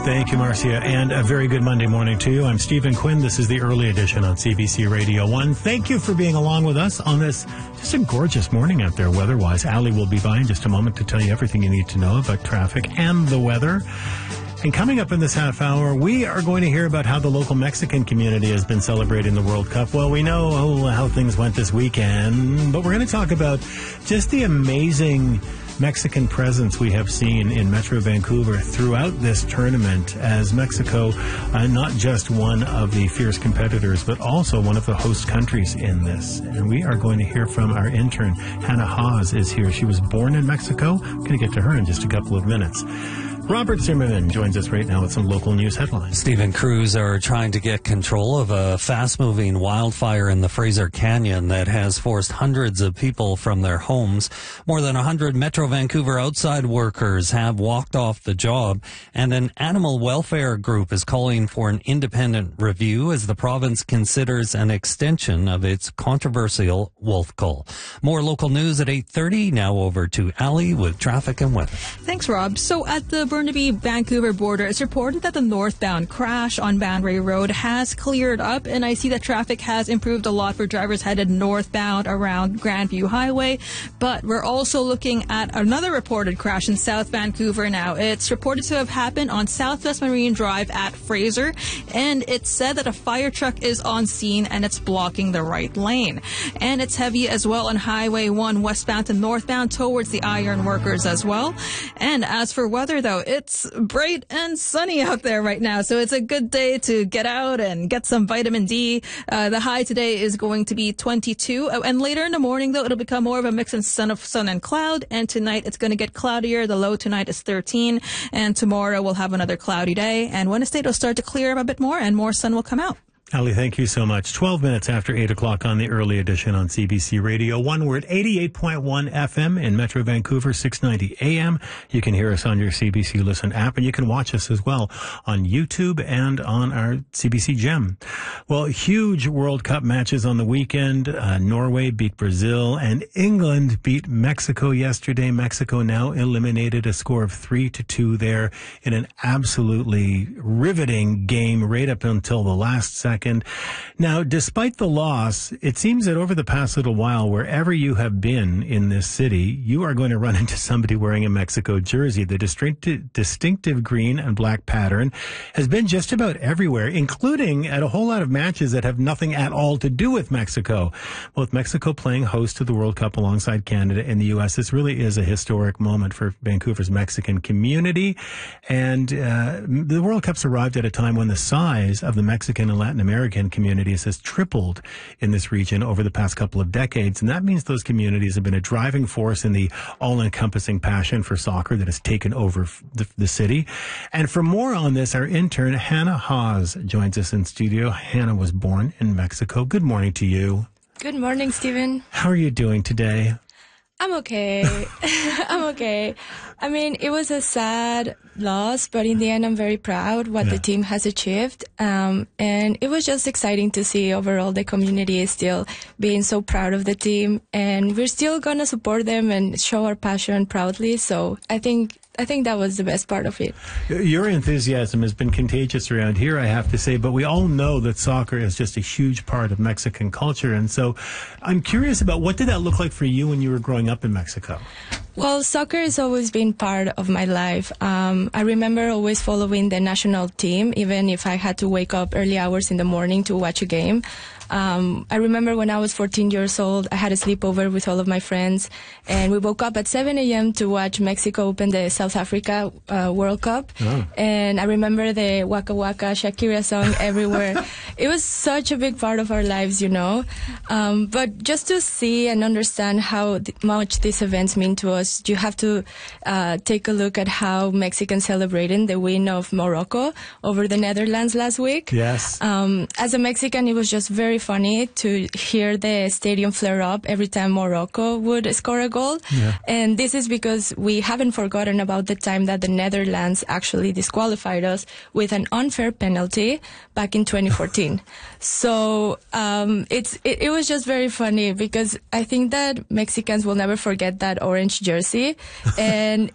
Thank you, Marcia, and a very good Monday morning to you. I'm Stephen Quinn. This is the early edition on CBC Radio 1. Thank you for being along with us on this just a gorgeous morning out there weather-wise. Ali will be by in just a moment to tell you everything you need to know about traffic and the weather. And coming up in this half hour, we are going to hear about how the local Mexican community has been celebrating the World Cup. Well, we know how things went this weekend, but we're going to talk about just the amazing Mexican presence we have seen in Metro Vancouver throughout this tournament, as Mexico, not just one of the fierce competitors, but also one of the host countries in this. And we are going to hear from our intern, Hannah Haas is here. She was born in Mexico. We're going to get to her in just a couple of minutes. Robert Zimmerman joins us right now with some local news headlines. Stephen Crews are trying to get control of a fast-moving wildfire in the Fraser Canyon that has forced hundreds of people from their homes. More than 100 Metro Vancouver outside workers have walked off the job, and an animal welfare group is calling for an independent review as the province considers an extension of its controversial wolf cull. More local news at 8:30. Now over to Ali with traffic and weather. Thanks, Rob. So at the Burnaby-Vancouver border, it's reported that the northbound crash on Banbury Road has cleared up, and I see that traffic has improved a lot for drivers headed northbound around Grandview Highway. But we're also looking at another reported crash in South Vancouver now. It's reported to have happened on Southwest Marine Drive at Fraser, and it's said that a fire truck is on scene and it's blocking the right lane. And it's heavy as well on Highway 1 westbound to northbound towards the Iron Workers as well. And as for weather, though, it's bright and sunny out there right now, so it's a good day to get out and get some vitamin D. The high today is going to be 22, and later in the morning, though, it'll become more of a mix of sun and cloud, and tonight it's going to get cloudier. The low tonight is 13, and tomorrow we'll have another cloudy day, and Wednesday it'll start to clear up a bit more, and more sun will come out. Ali, thank you so much. 12 minutes after 8 o'clock on the early edition on CBC Radio 1. We're at 88.1 FM in Metro Vancouver, 690 AM. You can hear us on your CBC Listen app, and you can watch us as well on YouTube and on our CBC Gem. Well, huge World Cup matches on the weekend. Norway beat Brazil, and England beat Mexico yesterday. Mexico now eliminated, a score of 3-2 there in an absolutely riveting game right up until the last second. Now, despite the loss, it seems that over the past little while, wherever you have been in this city, you are going to run into somebody wearing a Mexico jersey. The distinctive green and black pattern has been just about everywhere, including at a whole lot of matches that have nothing at all to do with Mexico. Well, with Mexico playing host to the World Cup alongside Canada and the U.S., this really is a historic moment for Vancouver's Mexican community. And the World Cup's arrived at a time when the size of the Mexican and Latin American communities has tripled in this region over the past couple of decades. And that means those communities have been a driving force in the all-encompassing passion for soccer that has taken over the city. And for more on this, our intern, Hannah Haas, joins us in studio. Hannah was born in Mexico. Good morning to you. Good morning, Stephen. How are you doing today? I'm okay. I'm okay. I mean, it was a sad loss, but in the end, I'm very proud what the team has achieved. And it was just exciting to see overall the community is still being so proud of the team. And we're still going to support them and show our passion proudly. So I think that was the best part of it. Your enthusiasm has been contagious around here, I have to say, but we all know that soccer is just a huge part of Mexican culture. And so I'm curious about what did that look like for you when you were growing up in Mexico? Well, soccer has always been part of my life. I remember always following the national team, even if I had to wake up early hours in the morning to watch a game. I remember when I was 14 years old, I had a sleepover with all of my friends, and we woke up at 7 a.m. to watch Mexico open the South Africa World Cup. Oh. And I remember the Waka Waka Shakira song everywhere. It was such a big part of our lives, you know. But just to see and understand how much these events mean to us, you have to take a look at how Mexicans celebrated the win of Morocco over the Netherlands last week. Yes. As a Mexican, it was just very funny to hear the stadium flare up every time Morocco would score a goal. Yeah. And this is because we haven't forgotten about the time that the Netherlands actually disqualified us with an unfair penalty back in 2014. So it was just very funny because I think that Mexicans will never forget that orange jersey. And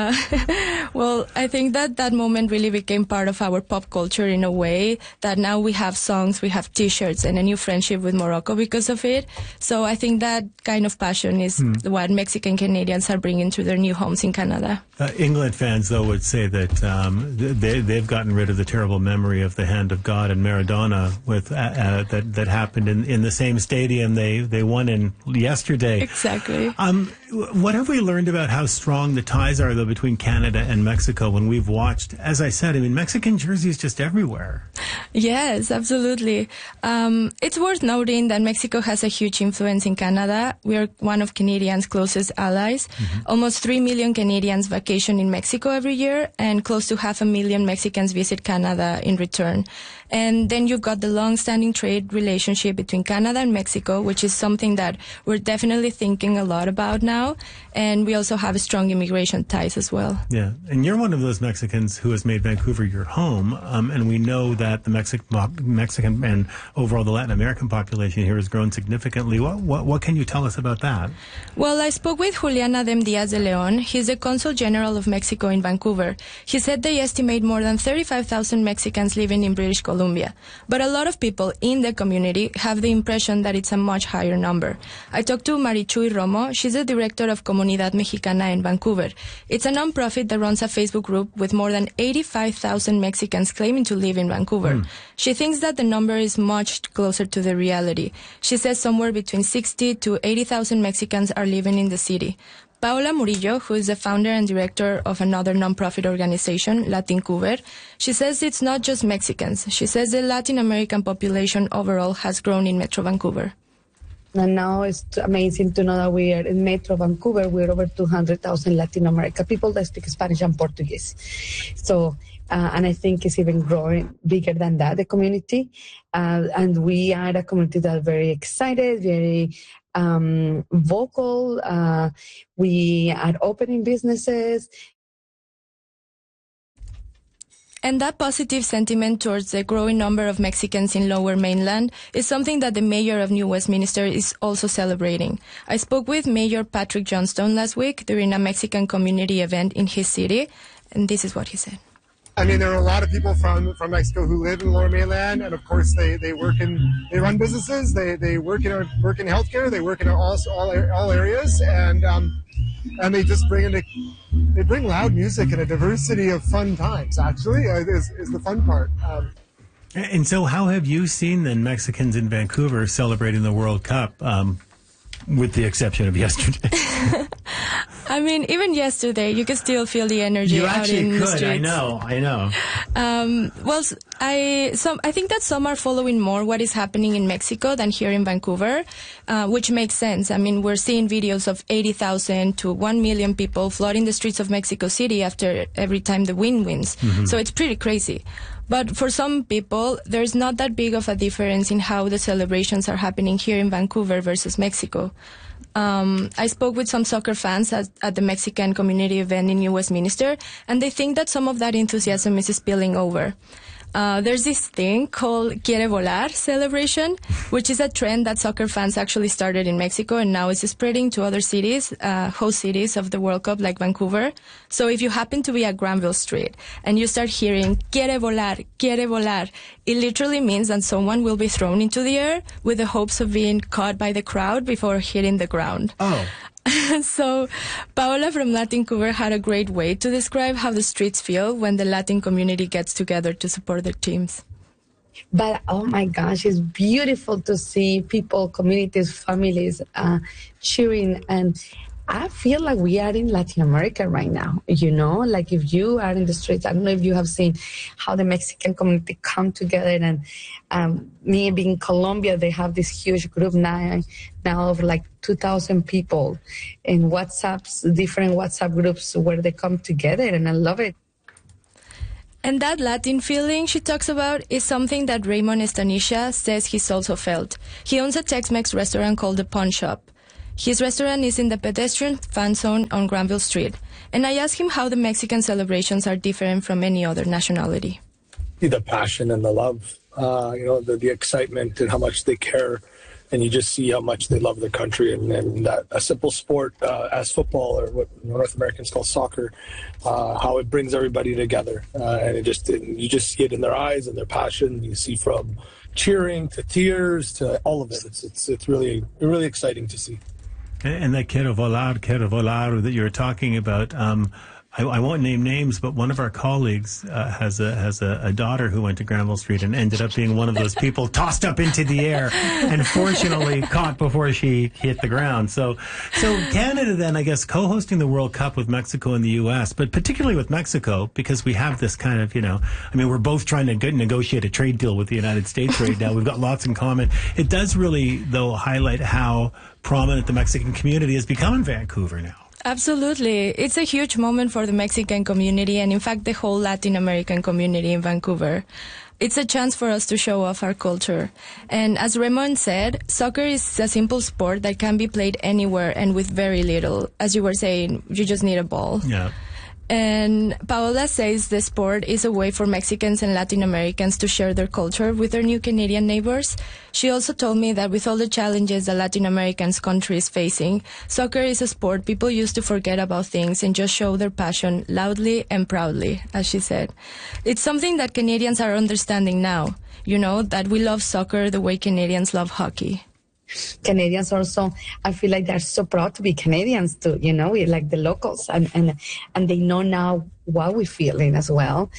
well, I think that moment really became part of our pop culture in a way that now we have songs, we have T-shirts, and a new friendship with Morocco because of it. So I think that kind of passion is what Mexican Canadians are bringing to their new homes in Canada. England fans, though, would say that they've gotten rid of the terrible memory of the hand of God and Maradona with that happened in the same stadium they won in yesterday. Exactly. What have we learned about how strong the ties are, though, between Canada and Mexico when we've watched? As I said, I mean, Mexican jerseys just everywhere. Yes, absolutely. It's worth noting that Mexico has a huge influence in Canada. We are one of Canadians' closest allies. Almost 3 million Canadians vacation in Mexico every year, and close to 500,000 Mexicans visit Canada in return. And then you've got the long-standing trade relationship between Canada and Mexico, which is something that we're definitely thinking a lot about now. And we also have strong immigration ties as well. Yeah, and you're one of those Mexicans who has made Vancouver your home, and we know that the Mexican and overall the Latin American population here has grown significantly. What can you tell us about that? Well, I spoke with Julian Adem Diaz de Leon. He's the Consul General of Mexico in Vancouver. He said they estimate more than 35,000 Mexicans living in British Columbia. But a lot of people in the community have the impression that it's a much higher number. I talked to Marichuy Romo. She's the director of Comunidad Mexicana in Vancouver. It's a nonprofit that runs a Facebook group with more than 85,000 Mexicans claiming to live in Vancouver. She thinks that the number is much closer to the reality. She says somewhere between 60 to 80,000 Mexicans are living in the city. Paola Murillo, who is the founder and director of another nonprofit organization, Latincuber, she says it's not just Mexicans. She says the Latin American population overall has grown in Metro Vancouver. And now it's amazing to know that we are in Metro Vancouver. We're over 200,000 Latin America people that speak Spanish and Portuguese. So, and I think it's even growing bigger than that, the community. And we are a community that are very excited, very vocal. We are opening businesses. And that positive sentiment towards the growing number of Mexicans in Lower Mainland is something that the mayor of New Westminster is also celebrating. I spoke with Mayor Patrick Johnstone last week during a Mexican community event in his city, and this is what he said. I mean, there are a lot of people from Mexico who live in Lower Mainland, and of course they run businesses, they work in healthcare, they work in all areas, and they just bring loud music and a diversity of fun times. Actually, is the fun part. And so, how have you seen then Mexicans in Vancouver celebrating the World Cup? With the exception of yesterday. I mean, even yesterday, you could still feel the energy out in the streets. I know. Well, I think that some are following more what is happening in Mexico than here in Vancouver, which makes sense. I mean, we're seeing videos of 80,000 to 1 million people flooding the streets of Mexico City after every time the wind wins. So it's pretty crazy. But for some people, there's not that big of a difference in how the celebrations are happening here in Vancouver versus Mexico. I spoke with some soccer fans at the Mexican community event in New Westminster, and they think that some of that enthusiasm is spilling over. There's this thing called Quiere Volar celebration, which is a trend that soccer fans actually started in Mexico and now is spreading to other cities, host cities of the World Cup like Vancouver. So if you happen to be at Granville Street and you start hearing Quiere Volar, it literally means that someone will be thrown into the air with the hopes of being caught by the crowd before hitting the ground. Oh. So Paola from Latincuber had a great way to describe how the streets feel when the Latin community gets together to support their teams. But, oh my gosh, it's beautiful to see people, communities, families cheering. And I feel like we are in Latin America right now, you know, like if you are in the streets, I don't know if you have seen how the Mexican community come together. And me being in Colombia, they have this huge group now of like 2,000 people in different WhatsApp groups where they come together, and I love it. And that Latin feeling she talks about is something that Raymond Estanisha says he's also felt. He owns a Tex-Mex restaurant called The Pawn Shop. His restaurant is in the pedestrian fan zone on Granville Street. And I asked him how the Mexican celebrations are different from any other nationality. The passion and the love, the excitement and how much they care. And you just see how much they love their country, and that a simple sport as football, or what North Americans call soccer, how it brings everybody together. And you just see it in their eyes and their passion. You see from cheering to tears to all of it. It's really exciting to see. And that Quiero Volar that you were talking about, I won't name names, but one of our colleagues has a daughter who went to Granville Street and ended up being one of those people tossed up into the air and fortunately caught before she hit the ground. So Canada then, I guess, co-hosting the World Cup with Mexico and the U.S., but particularly with Mexico, because we have this kind of, we're both trying to negotiate a trade deal with the United States right now. We've got lots in common. It does really, though, highlight how prominent the Mexican community has become in Vancouver now. Absolutely. It's a huge moment for the Mexican community and, in fact, the whole Latin American community in Vancouver. It's a chance for us to show off our culture. And as Raymond said, soccer is a simple sport that can be played anywhere and with very little. As you were saying, you just need a ball. Yeah. And Paola says the sport is a way for Mexicans and Latin Americans to share their culture with their new Canadian neighbors. She also told me that with all the challenges the Latin American country is facing, soccer is a sport people used to forget about things and just show their passion loudly and proudly, as she said. It's something that Canadians are understanding now, that we love soccer the way Canadians love hockey. Canadians also, I feel like they're so proud to be Canadians too, we're like the locals, and they know now what we're feeling as well,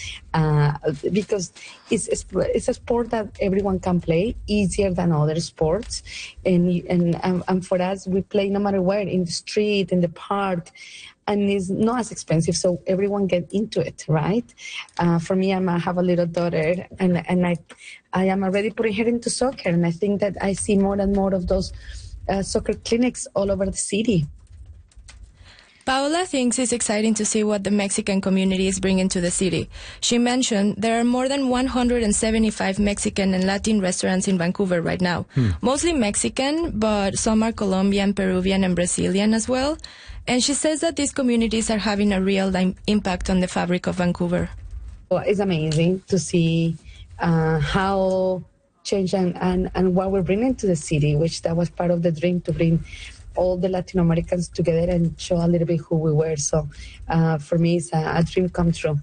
because it's a sport that everyone can play, easier than other sports, and for us, we play no matter where, in the street, in the park, and it's not as expensive, so everyone get into it, right? For me, I have a little daughter, and I am already putting her into soccer, and I think that I see more and more of those soccer clinics all over the city. Paola thinks it's exciting to see what the Mexican community is bringing to the city. She mentioned there are more than 175 Mexican and Latin restaurants in Vancouver right now. Mostly Mexican, but some are Colombian, Peruvian, and Brazilian as well. And she says that these communities are having a real impact on the fabric of Vancouver. Well, it's amazing to see how change and what we're bringing to the city, which that was part of the dream, to bring all the Latin Americans together and show a little bit who we were. So for me, it's a dream come true.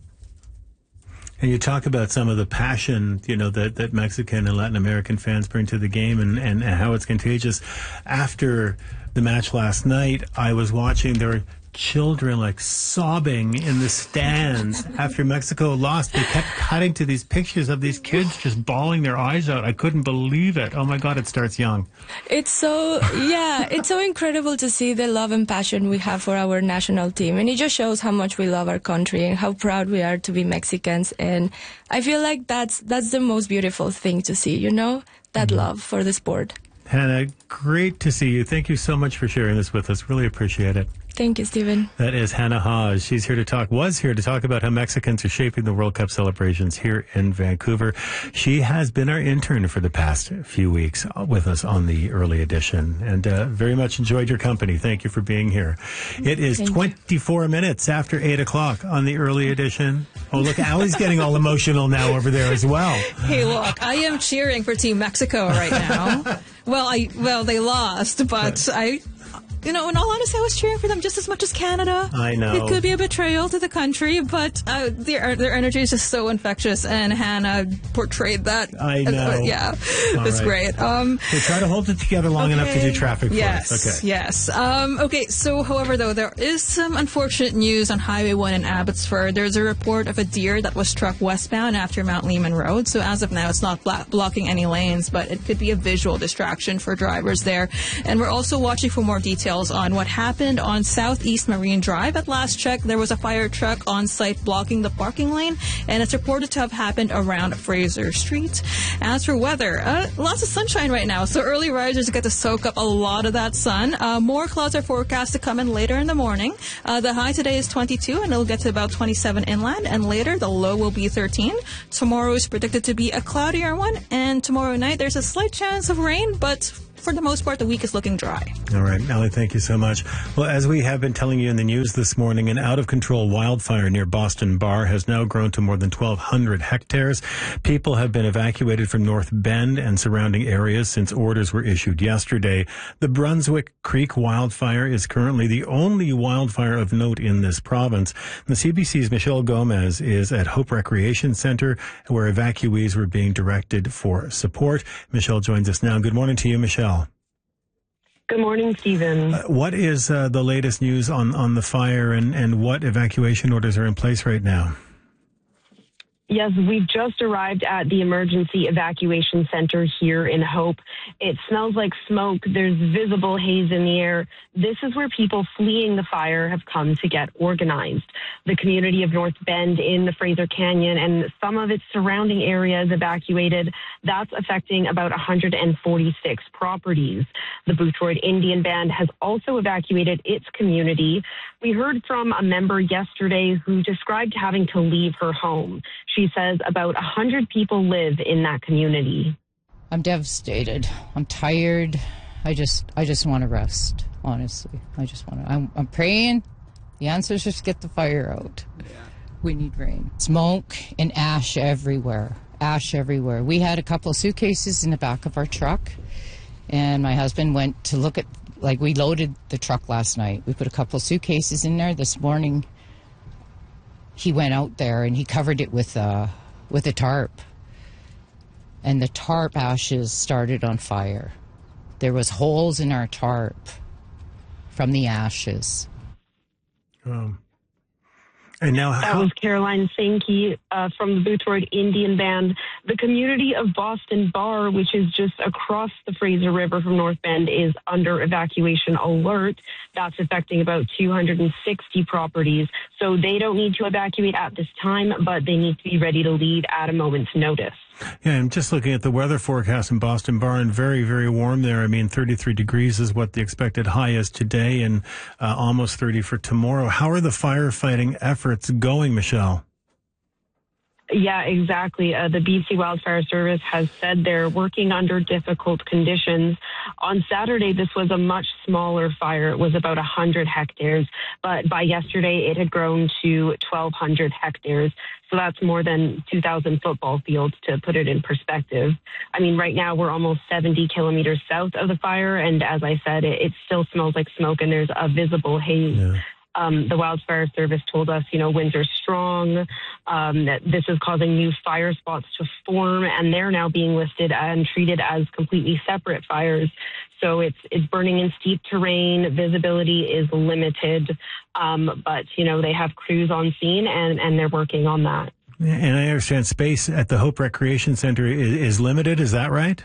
And you talk about some of the passion, that Mexican and Latin American fans bring to the game and how it's contagious. After the match last night, I was watching, there were children like sobbing in the stands after Mexico lost. They kept cutting to these pictures of these kids just bawling their eyes out. I couldn't believe it. Oh my God, it starts young. It's so incredible to see the love and passion we have for our national team. And it just shows how much we love our country and how proud we are to be Mexicans. And I feel like that's the most beautiful thing to see, that love for the sport. Hannah, great to see you. Thank you so much for sharing this with us. Really appreciate it. Thank you, Stephen. That is Hannah Haas. She's was here to talk about how Mexicans are shaping the World Cup celebrations here in Vancouver. She has been our intern for the past few weeks with us on the early edition, and very much enjoyed your company. Thank you for being here. It is 24 minutes after 8 o'clock on the early edition. Oh, look, Allie's getting all emotional now over there as well. Hey, look, I am cheering for Team Mexico right now. Well, they lost, but in all honesty, I was cheering for them just as much as Canada. I know. It could be a betrayal to the country, but their energy is just so infectious, and Hannah portrayed that. I know. Yeah, it's great. So try to hold it together long enough to do traffic for us. Okay. Yes. Okay, so, however, though, there is some unfortunate news on Highway 1 in Abbotsford. There's a report of a deer that was struck westbound after Mount Lehman Road. So as of now, it's not blocking any lanes, but it could be a visual distraction for drivers there. And we're also watching for more details details on what happened on Southeast Marine Drive. At last check, there was a fire truck on site blocking the parking lane, and it's reported to have happened around Fraser Street. As for weather, lots of sunshine right now, so early risers get to soak up a lot of that sun. More clouds are forecast to come in later in the morning. The high today is 22, and it'll get to about 27 inland, and later the low will be 13. Tomorrow is predicted to be a cloudier one, and tomorrow night there's a slight chance of rain, but for the most part, the week is looking dry. All right, Allie, thank you so much. Well, as we have been telling you in the news this morning, an out-of-control wildfire near Boston Bar has now grown to more than 1,200 hectares. People have been evacuated from North Bend and surrounding areas since orders were issued yesterday. The Brunswick Creek wildfire is currently the only wildfire of note in this province. The CBC's Michelle Gomez is at Hope Recreation Center, where evacuees were being directed for support. Michelle joins us now. Good morning to you, Michelle. Good morning, Stephen. What is the latest news on the fire and what evacuation orders are in place right now? Yes, we've just arrived at the emergency evacuation center here in Hope. It smells like smoke. There's visible haze in the air. This is where people fleeing the fire have come to get organized. The community of North Bend in the Fraser Canyon and some of its surrounding areas evacuated. That's affecting about 146 properties. The Boothroyd Indian Band has also evacuated its community. We heard from a member yesterday who described having to leave her home. She says about 100 people live in that community. I'm devastated. I'm tired. I just want to rest, honestly. I'm praying. The answer is just get the fire out. Yeah. We need rain. Smoke and ash everywhere. Ash everywhere. We had a couple of suitcases in the back of our truck, and my husband went to look at, we loaded the truck last night. We put a couple of suitcases in there. This morning, he went out there and he covered it with a tarp. And the tarp ashes started on fire. There was holes in our tarp from the ashes. And now that was Caroline Sankey from the Boothroyd Indian Band. The community of Boston Bar, which is just across the Fraser River from North Bend, is under evacuation alert. That's affecting about 260 properties. So they don't need to evacuate at this time, but they need to be ready to leave at a moment's notice. Yeah, I'm just looking at the weather forecast in Boston Bar, and very, very warm there. I mean, 33 degrees is what the expected high is today, and almost 30 for tomorrow. How are the firefighting efforts going, Michelle? Yeah, exactly. The BC Wildfire Service has said they're working under difficult conditions. On Saturday, this was a much smaller fire. It was about 100 hectares, but by yesterday, it had grown to 1,200 hectares. So that's more than 2,000 football fields, to put it in perspective. I mean, right now, we're almost 70 kilometers south of the fire, and as I said, it still smells like smoke, and there's a visible haze. Yeah. The Wildfire Service told us, winds are strong, that this is causing new fire spots to form, and they're now being listed and treated as completely separate fires. So it's burning in steep terrain. Visibility is limited, but, they have crews on scene, and they're working on that. And I understand space at the Hope Recreation Center is limited. Is that right?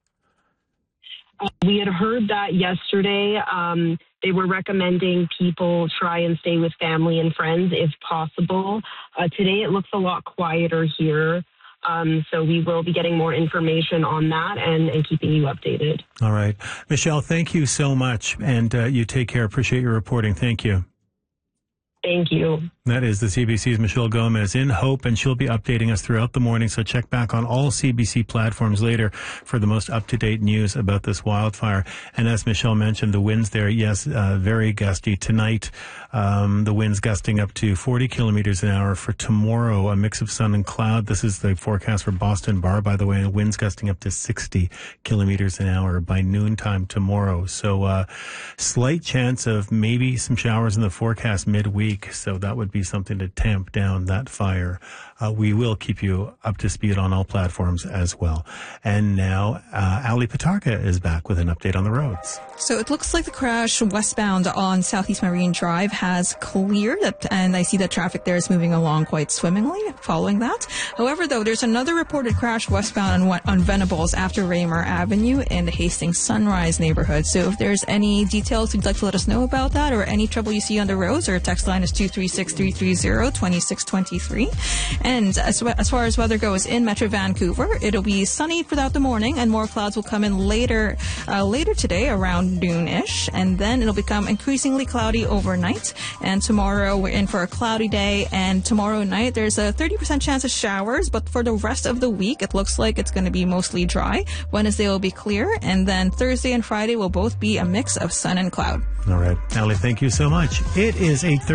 We had heard that yesterday. They were recommending people try and stay with family and friends if possible. Today it looks a lot quieter here. So we will be getting more information on that and keeping you updated. All right. Michelle, thank you so much. And you take care. Appreciate your reporting. Thank you. Thank you. That is the CBC's Michelle Gomez in Hope, and she'll be updating us throughout the morning. So check back on all CBC platforms later for the most up-to-date news about this wildfire. And as Michelle mentioned, the winds there, yes, very gusty. Tonight, the winds gusting up to 40 kilometers an hour. For tomorrow, a mix of sun and cloud. This is the forecast for Boston Bar, by the way, and winds gusting up to 60 kilometers an hour by noontime tomorrow. So slight chance of maybe some showers in the forecast midweek. So that would would be something to tamp down that fire. We will keep you up to speed on all platforms as well. And now, Ali Patarka is back with an update on the roads. So it looks like the crash westbound on Southeast Marine Drive has cleared, and I see that traffic there is moving along quite swimmingly following that. However, though, there's another reported crash westbound on Venables after Raymer Avenue in the Hastings Sunrise neighborhood. So if there's any details you'd like to let us know about that or any trouble you see on the roads, our text line is 236-330-2623. And as far as weather goes in Metro Vancouver, it'll be sunny throughout the morning and more clouds will come in later today around noon-ish, and then it'll become increasingly cloudy overnight. And tomorrow we're in for a cloudy day, and tomorrow night there's a 30% chance of showers, but for the rest of the week it looks like it's going to be mostly dry. Wednesday will be clear, and then Thursday and Friday will both be a mix of sun and cloud. All right. Ali, thank you so much. It is 8:30.